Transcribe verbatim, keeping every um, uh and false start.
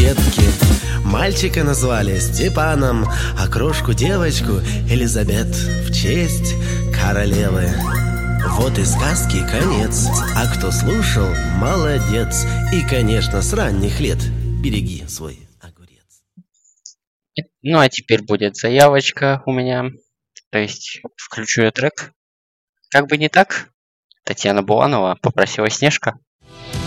детки. Мальчика назвали Степаном, а крошку девочку Элизабет в честь королевы. Вот и сказки конец, а кто слушал, молодец. И, конечно, с ранних лет береги свой огурец. Ну а теперь будет заявочка у меня. То есть включу я трек. Как бы не так, Татьяна Буланова попросила Снежка.